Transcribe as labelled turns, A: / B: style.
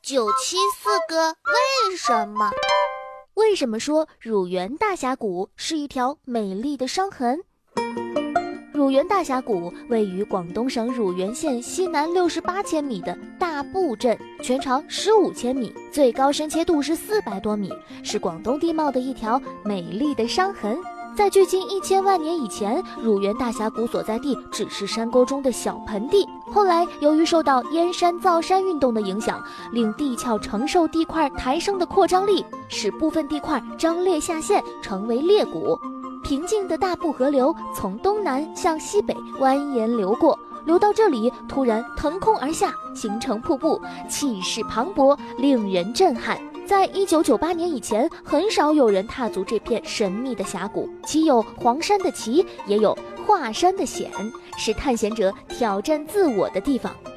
A: 974个为什么？
B: 为什么说乳源大峡谷是一条美丽的伤痕？乳源大峡谷位于广东省乳源县西南68千米的大布镇，全长15千米，最高深切度是400多米，是广东地貌的一条美丽的伤痕。在距今1000万年以前，乳源大峡谷所在地只是山沟中的小盆地，后来由于受到燕山造山运动的影响，令地壳承受地块抬升的扩张力，使部分地块张裂下陷，成为裂谷。平静的大布河流从东南向西北蜿蜒流过，流到这里突然腾空而下，形成瀑布，气势磅礴，令人震撼。在1998年以前，很少有人踏足这片神秘的峡谷，其有黄山的奇，也有华山的险，是探险者挑战自我的地方。